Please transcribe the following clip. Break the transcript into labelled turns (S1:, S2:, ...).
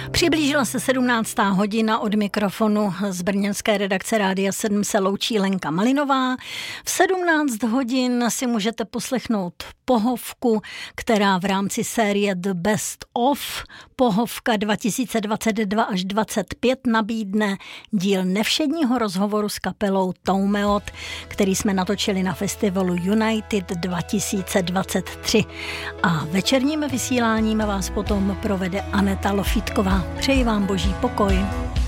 S1: Přiblížila se 17. hodina, od mikrofonu z brněnské redakce Rádia 7 se loučí Lenka Malinová. V 17 hodin si můžete poslechnout pohovku, která v rámci série The Best of pohovka 2022 až 2025 nabídne díl nevšedního rozhovoru s kapelou Toumeot, který jsme natočili na festivalu United 2023. A večerním vysíláním vás potom provede Aneta Lofítková. Přeji vám boží pokoj.